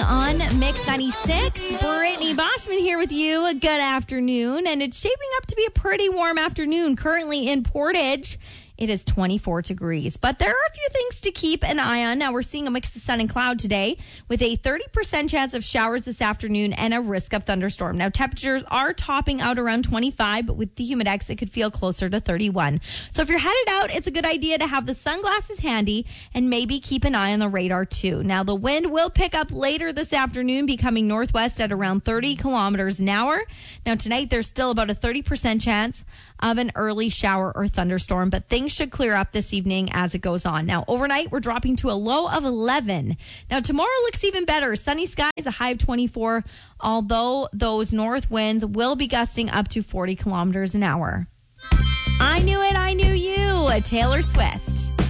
on Mix 96. Brittany Boschman here with you. Good afternoon. And it's shaping up to be a pretty warm afternoon. Currently in Portage, it is 24 degrees. But there are a few things to keep an eye on. Now, we're seeing a mix of sun and cloud today with a 30% chance of showers this afternoon and a risk of thunderstorm. Now, temperatures are topping out around 25, but with the humidex, it could feel closer to 31. So if you're headed out, it's a good idea to have the sunglasses handy and maybe keep an eye on the radar, too. Now, the wind will pick up later this afternoon, becoming northwest at around 30 kilometers an hour. Now, tonight, there's still about a 30% chance of an early shower or thunderstorm, but things should clear up this evening as it goes on. Now, overnight, we're dropping to a low of 11. Now, tomorrow looks even better. Sunny skies, a high of 24, although those north winds will be gusting up to 40 kilometers an hour. I knew it, I knew you. Taylor Swift.